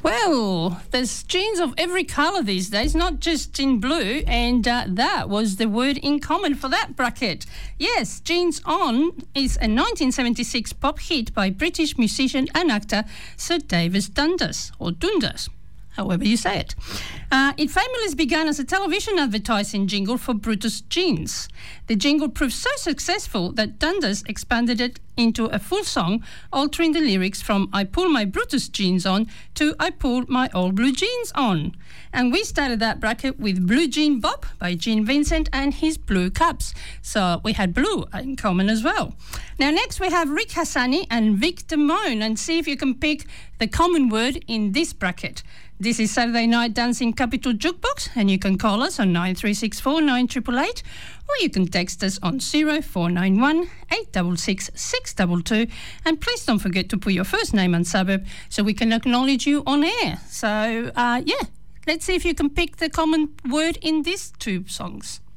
Well, there's jeans of every colour these days, not just in blue, and that was the word in common for that bracket. Yes, Jeans On is a 1976 pop hit by British musician and actor Sir Davis Dundas, or Dundas, however you say it. It famously began as a television advertising jingle for Brutus Jeans. The jingle proved so successful that Dundas expanded it into a full song, altering the lyrics from I pull my Brutus jeans on to I pull my old blue jeans on. And we started that bracket with Blue Jean Bop by Gene Vincent and his Blue Cups. So we had blue in common as well. Now next we have Rick Hassani and Vic Damone, and see if you can pick the common word in this bracket. This is Saturday Night Dancing Capital Jukebox, and you can call us on 9364 9888, or you can text us on 0491 866 622, and please don't forget to put your first name and suburb so we can acknowledge you on air. So, let's see if you can pick the common word in these two songs.